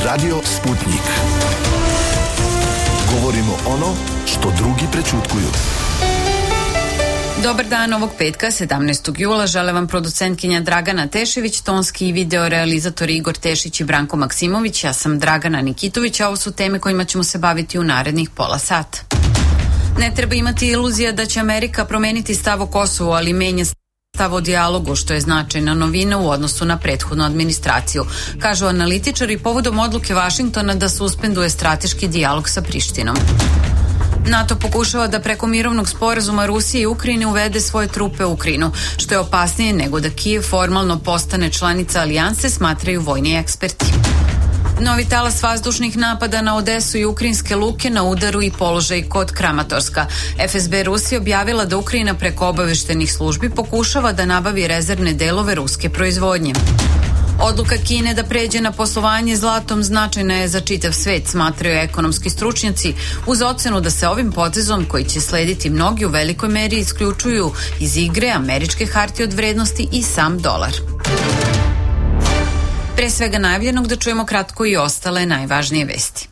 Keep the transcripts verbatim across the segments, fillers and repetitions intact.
Radio Sputnik. Govorimo ono što drugi prećutkuju. Dobar dan ovog petka, sedamnaestog jula. Žele vam producentkinja Dragana Tešević, tonski i video realizator Igor Tešić i Branko Maksimović. Ja sam Dragana Nikitović, a ovo su teme kojima ćemo se baviti u narednih pola sata. Ne treba imati iluzija da će Amerika promeniti stav o Kosovu, ali menja stav o dijalogu, što je značajna novina u odnosu na prethodnu administraciju, kažu analitičari povodom odluke Vašingtona da suspenduje strateški dijalog sa Prištinom. NATO pokušava da preko mirovnog sporazuma Rusije i Ukrajine uvede svoje trupe u Ukrajinu, što je opasnije nego da Kijev formalno postane članica alijanse, smatraju vojni eksperti. Novi talas vazdušnih napada na Odesu i ukrajinske luke na udaru i položaj kod Kramatorska. F S B Rusija objavila da Ukrajina preko obaveštenih službi pokušava da nabavi rezervne delove ruske proizvodnje. Odluka Kine da pređe na poslovanje zlatom značajna je za čitav svet, smatraju ekonomski stručnjaci, uz ocenu da se ovim potezom, koji će slediti mnogi, u velikoj meri isključuju iz igre američke hartije od vrednosti i sam dolar. Pre svega najavljenog da čujemo kratko i ostale najvažnije vesti.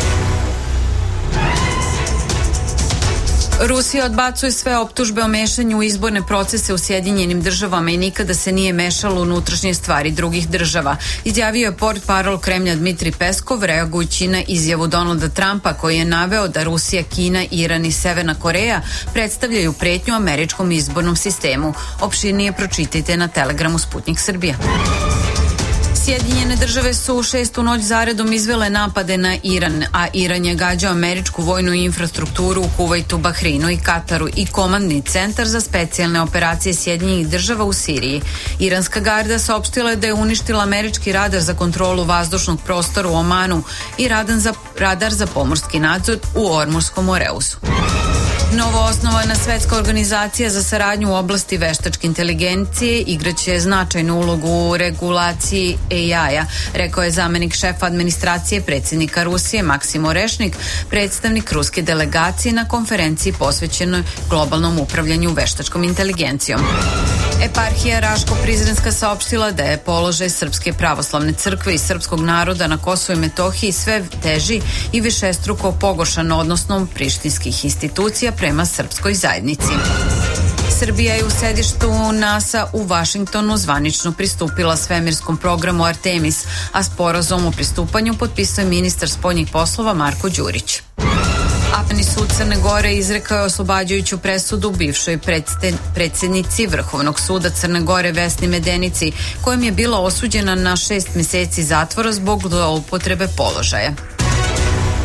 Rusija odbacuje sve optužbe o mešanju u izborne procese u Sjedinjenim državama i nikada se nije mešalo u unutrašnje stvari drugih država, izjavio je portparol Kremlja Dmitri Peskov, reagujući na izjavu Donalda Trumpa, koji je naveo da Rusija, Kina, Iran i Severna Koreja predstavljaju pretnju američkom izbornom sistemu. Opširnije pročitajte na Telegramu Sputnik Srbija. Sjedinjene države su u šestu noć zaredom izvele napade na Iran, a Iran je gađao američku vojnu infrastrukturu u Kuvajtu, Bahreinu i Kataru i komandni centar za specijalne operacije Sjedinjenih država u Siriji. Iranska garda saopštila je da je uništila američki radar za kontrolu vazdušnog prostora u Omanu i radar za, radar za pomorski nadzor u Ormurskom Moreusu. Novo osnovana svetska organizacija za saradnju u oblasti veštačke inteligencije igraće značajnu ulogu u regulaciji A I-a, rekao je zamenik šefa administracije predsjednika Rusije Maksim Orešnik, predstavnik ruske delegacije na konferenciji posvećenoj globalnom upravljanju veštačkom inteligencijom. Eparhija Raško-Prizrenska saopštila da je položaj Srpske pravoslavne crkve i srpskog naroda na Kosovu i Metohiji sve teži i višestruko pogoršan odnosnom prištinskih institucija prema srpskoj zajednici. Srbija je u sedištu NASA u Vašingtonu zvanično pristupila svemirskom programu Artemis, a sporazum o pristupanju potpisao je ministar spoljnih poslova Marko Đurić. Apelacioni sud Crne Gore izrekao je oslobađajuću presudu bivšoj predsjednici Vrhovnog suda Crne Gore Vesni Medenici, kojom je bila osuđena na šest meseci zatvora zbog zloupotrebe položaja.